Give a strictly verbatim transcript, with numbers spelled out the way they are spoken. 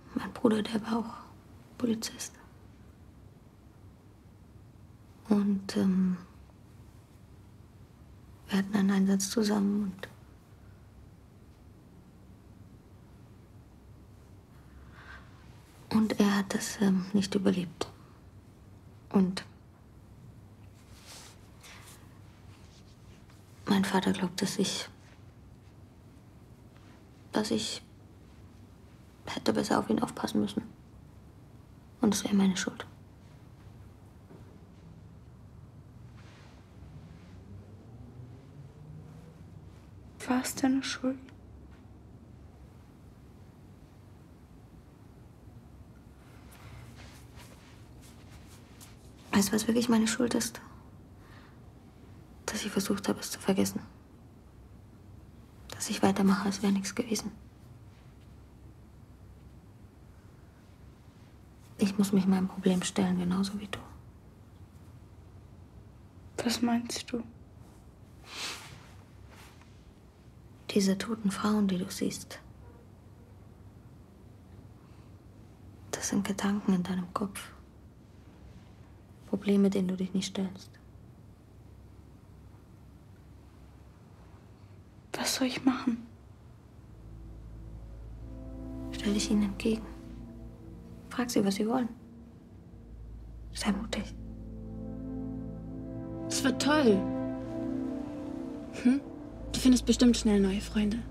Mein Bruder, der war auch Polizist. Und ähm, wir hatten einen Einsatz zusammen und Und er hat das ähm, nicht überlebt. Und mein Vater glaubt, dass ich, dass ich hätte besser auf ihn aufpassen müssen. Und es wäre meine Schuld. War es deine Schuld? Weißt du, was wirklich meine Schuld ist? Dass ich versucht habe, es zu vergessen. Dass ich weitermache, als wäre nichts gewesen. Ich muss mich meinem Problem stellen, genauso wie du. Was meinst du? Diese toten Frauen, die du siehst, das sind Gedanken in deinem Kopf. Probleme, denen du dich nicht stellst. Was soll ich machen? Stell dich ihnen entgegen. Frag sie, was sie wollen. Sei mutig. Es wird toll. Hm? Du findest bestimmt schnell neue Freunde.